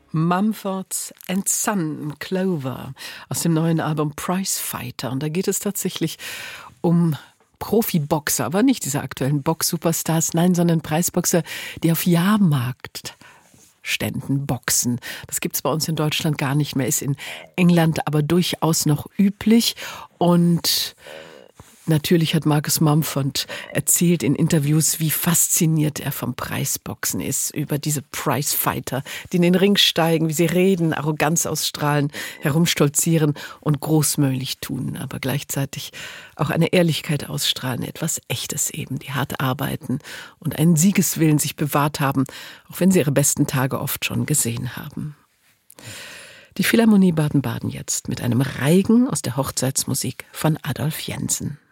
Mumford & Son, Clover, aus dem neuen Album Prizefighter. Und da geht es tatsächlich um Profiboxer, aber nicht diese aktuellen Box-Superstars, nein, sondern Preisboxer, die auf Jahrmarktständen boxen. Das gibt's bei uns in Deutschland gar nicht mehr, ist in England aber durchaus noch üblich. Und natürlich hat Marcus Mumford erzählt in Interviews, wie fasziniert er vom Preisboxen ist, über diese Prizefighter, die in den Ring steigen, wie sie reden, Arroganz ausstrahlen, herumstolzieren und großmäulig tun, aber gleichzeitig auch eine Ehrlichkeit ausstrahlen, etwas Echtes eben, die hart arbeiten und einen Siegeswillen sich bewahrt haben, auch wenn sie ihre besten Tage oft schon gesehen haben. Die Philharmonie Baden-Baden jetzt mit einem Reigen aus der Hochzeitsmusik von Adolf Jensen.